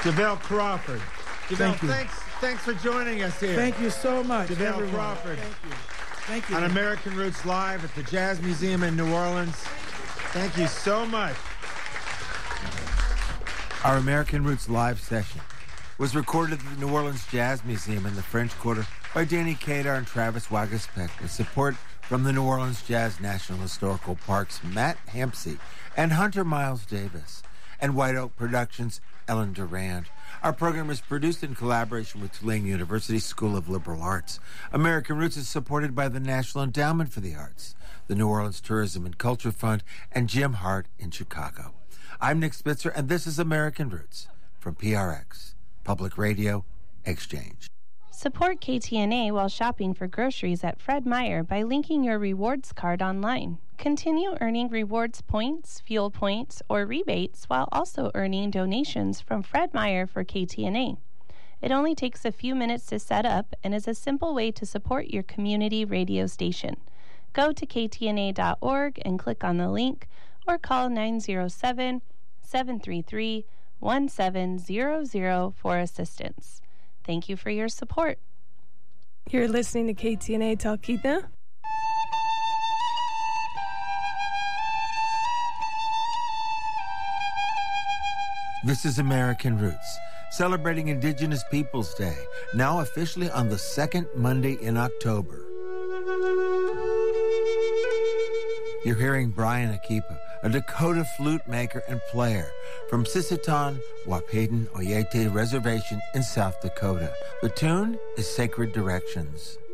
JaVale Crawford. JaVale, Thank you. Thanks for joining us here. Thank you so much, JaVale everyone. Crawford. Thank you. On American Roots Live at the Jazz Museum in New Orleans. Thank you so much. Our American Roots Live session was recorded at the New Orleans Jazz Museum in the French Quarter by Danny Kadar and Travis Wagaspeck with support from the New Orleans Jazz National Historical Park's Matt Hampsey and Hunter Miles Davis, and White Oak Productions' Ellen Durand. Our program is produced in collaboration with Tulane University School of Liberal Arts. American Roots is supported by the National Endowment for the Arts, the New Orleans Tourism and Culture Fund, and Jim Hart in Chicago. I'm Nick Spitzer, and this is American Roots from PRX, Public Radio Exchange. Support KTNA while shopping for groceries at Fred Meyer by linking your rewards card online. Continue earning rewards points, fuel points, or rebates while also earning donations from Fred Meyer for KTNA. It only takes a few minutes to set up and is a simple way to support your community radio station. Go to ktna.org and click on the link or call 907-733-1700 for assistance. Thank you for your support. You're listening to KTNA Talkeetna. This is American Roots, celebrating Indigenous Peoples Day, now officially on the second Monday in October. You're hearing Brian Akipa, a Dakota flute maker and player from Sisseton, Wapayden, Oyate Reservation in South Dakota. The tune is Sacred Directions.